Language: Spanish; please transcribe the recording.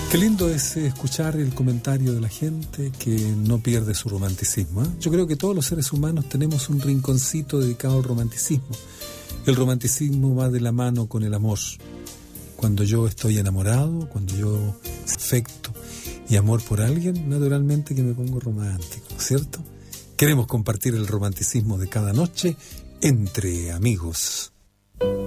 Qué lindo es escuchar el comentario de la gente que no pierde su romanticismo, ¿eh? Yo creo que todos los seres humanos tenemos un rinconcito dedicado al romanticismo. El romanticismo va de la mano con el amor. Cuando yo estoy enamorado, cuando yo afecto y amor por alguien, naturalmente que me pongo romántico, ¿cierto? Queremos compartir el romanticismo de cada noche entre amigos.